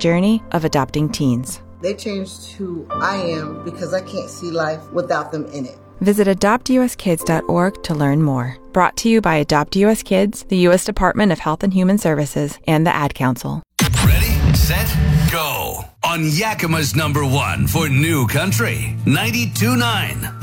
journey of adopting teens. They changed who I am because I can't see life without them in it. Visit adoptuskids.org to learn more. Brought to you by Adopt US Kids, the U.S. Department of Health and Human Services, and the Ad Council. Ready, set, go. On Yakima's #1 for New Country, 92.9